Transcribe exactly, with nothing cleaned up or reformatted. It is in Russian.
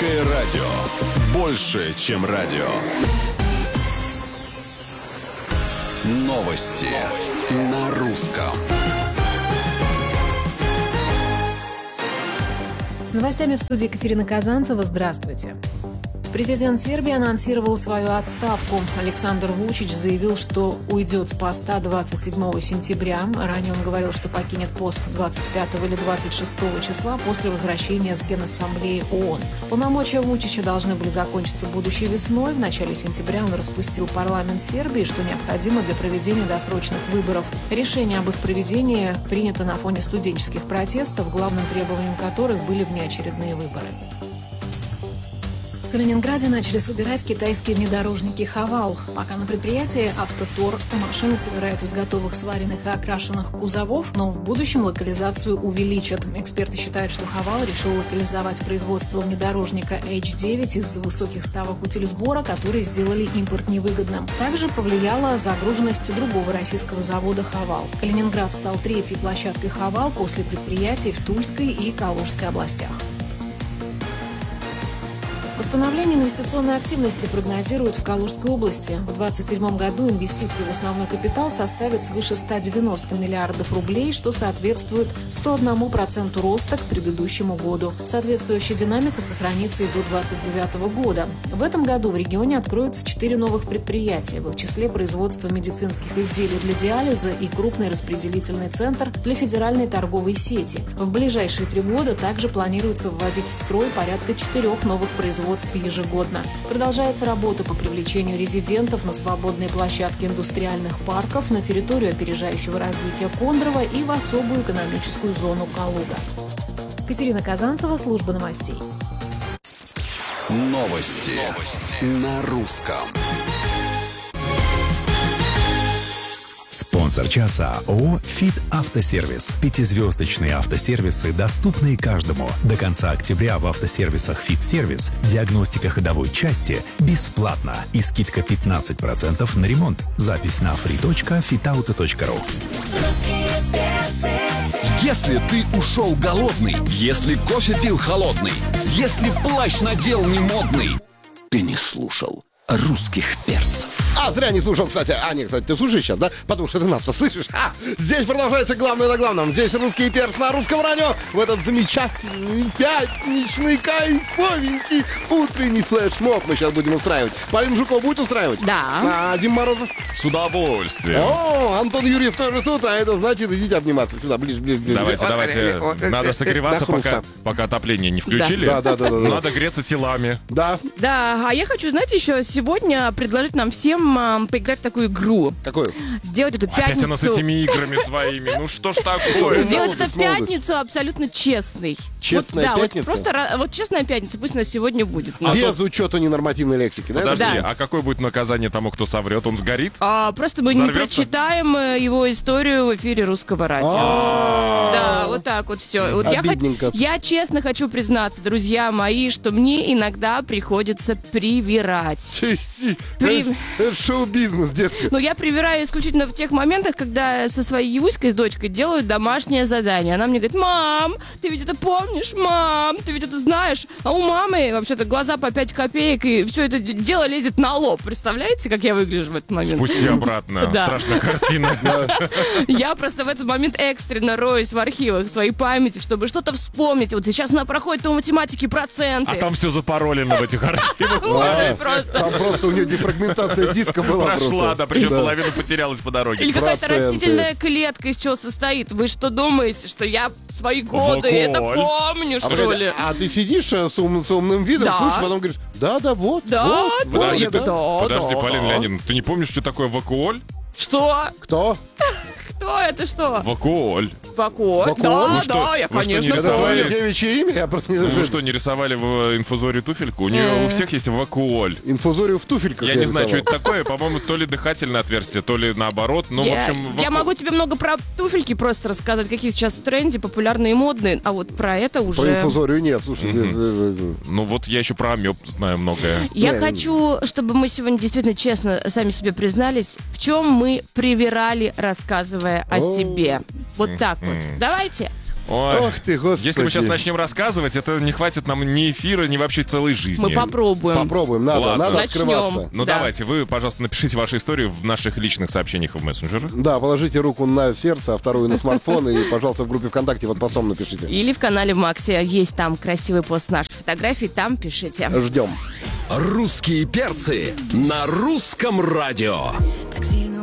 Русское радио. Больше, чем радио. Новости на русском. С новостями в студии Екатерина Казанцева. Здравствуйте. Президент Сербии анонсировал свою отставку. Александр Вучич заявил, что уйдет с поста двадцать седьмого сентября. Ранее он говорил, что покинет пост двадцать пятого или двадцать шестого числа после возвращения с Генассамблеи ООН. Полномочия Вучича должны были закончиться будущей весной. В начале сентября он распустил парламент Сербии, что необходимо для проведения досрочных выборов. Решение об их проведении принято на фоне студенческих протестов, главным требованием которых были внеочередные выборы. В Калининграде начали собирать китайские внедорожники «Хавал». Пока на предприятии «Автотор» машины собирают из готовых сваренных и окрашенных кузовов, но в будущем локализацию увеличат. Эксперты считают, что «Хавал» решил локализовать производство внедорожника эйч девять из-за высоких ставок утильсбора, которые сделали импорт невыгодным. Также повлияла загруженность другого российского завода «Хавал». Калининград стал третьей площадкой «Хавал» после предприятий в Тульской и Калужской областях. Восстановление инвестиционной активности прогнозируют в Калужской области. В две тысячи двадцать седьмом году инвестиции в основной капитал составят свыше ста девяноста миллиардов рублей, что соответствует сто одному проценту роста к предыдущему году. Соответствующая динамика сохранится и до две тысячи двадцать девятого года. В этом году в регионе откроются четыре новых предприятия, в их числе производство медицинских изделий для диализа и крупный распределительный центр для федеральной торговой сети. В ближайшие три года также планируется вводить в строй порядка четырех новых производств ежегодно. Продолжается работа по привлечению резидентов на свободные площадки индустриальных парков, на территорию опережающего развития Кондрово и в особую экономическую зону Калуга. Екатерина Казанцева, служба новостей. Новости, Новости. На русском. Спонсор часа ООО «Фит Автосервис». Пятизвездочные автосервисы, доступные каждому. До конца октября в автосервисах «Фит Сервис» диагностика ходовой части бесплатна и скидка пятнадцать процентов на ремонт. Запись на фри точка фитауто точка ру. Если ты ушел голодный, если кофе пил холодный, если плащ надел не модный, ты не слушал русских перцев. А, зря не слушал, кстати. А, нет, кстати, ты слушаешь сейчас, да? Потому что ты нас-то слышишь. А, здесь продолжается главное на главном. Здесь русский перц на русском радио. В этот замечательный пятничный, кайфовенький утренний флешмоб мы сейчас будем устраивать. Полина Жукова будет устраивать? Да. А Дим Морозов? С удовольствием. О, Антон Юрьев тоже тут, а это значит, идите обниматься сюда, ближе, ближе, ближе. Давайте, давайте. Надо согреваться, пока, пока отопление не включили. Да, да, да, да, да. Надо греться телами. Да. Да, а я хочу, знаете, еще сегодня предложить нам всем м, поиграть в такую игру. Какую? Сделать эту Опять пятницу... она с этими играми своими. Ну что ж такое? Сделать Молодость, эту молодость. пятницу абсолютно честной. Честная вот, да, пятница? Вот просто ра- вот честная пятница, пусть она сегодня будет. А без учета ненормативной лексики, да? Подожди, Да. а какое будет наказание тому, кто соврет? Он сгорит? А, просто мы не Взорвется? прочитаем э, его историю в эфире Русского радио. Да, вот так вот все. Вот я, хот- Обидненько. я честно хочу признаться, друзья мои, что мне иногда приходится привирать. При- Это это шоу-бизнес, детка. Но я привираю исключительно в тех моментах, когда со своей Юськой, с дочкой, делают домашнее задание. Она мне говорит: мам, ты ведь это помнишь? Мам, ты ведь это знаешь? А у мамы вообще-то глаза по пять копеек, и все это дело лезет на лоб. Представляете, как я выгляжу в этот момент? Спусти обратно. Да. Страшная картина. Я просто в этот момент экстренно роюсь в архивах своей памяти, чтобы что-то вспомнить. Вот сейчас она проходит по математике проценты. А там все запаролено в этих архивах. Ужас просто. Там просто у нее дефрагментация диска была. Прошла, просто. да, причем Да. половина потерялась по дороге. Или какая-то Проценты. растительная клетка из чего состоит. Вы что думаете, что я в свои годы это Вакуоль. помню, А, что погоди, ли? а ты сидишь э, с, ум- с умным видом, Да. слушаешь, потом говоришь: да, да, вот, Да, вот, да, вот, Подожди, я ты- да, Подожди, да, Полина да. Леонидовна, ты не помнишь, что такое вакуоль? Что? Кто? Кто это что? Вакуоль. Вакуоль? Вакуоль? Да, Ну что- да, я, ну что, не конечно, Это рисовали? твое помню. девичье имя? Я просто не Ну, знаю. вы что, не рисовали в инфузоре туфельку? У нее у всех есть вакуоль. Инфузорию в туфельках. Я не знаю, что рисовал. это такое. По-моему, то ли дыхательное отверстие, то ли наоборот. Ну, в Я, общем, я ваку- могу тебе много про туфельки просто рассказать, какие сейчас в тренде, популярные и модные, а вот про это уже... Про инфузорию нет, слушай. э, э, э, Ну, вот я еще про амеб знаю многое. Я Не, хочу, чтобы мы сегодня действительно честно сами себе признались, в чем мы привирали, рассказывая о О. себе. Вот так вот. Давайте. Ой, Ох ты, господи. если мы сейчас начнем рассказывать, это не хватит нам ни эфира, ни вообще целой жизни. Мы попробуем. Попробуем, надо, Ладно. надо Начнем. открываться. Ну Да. давайте, вы, пожалуйста, напишите вашу историю в наших личных сообщениях в мессенджерах. Да, положите руку на сердце, а вторую на смартфон, и, пожалуйста, в группе ВКонтакте вот постом напишите. Или в канале Макси. Есть там красивый пост нашей фотографии. Там пишите. Ждем. Русские перцы на русском радио. Так сильно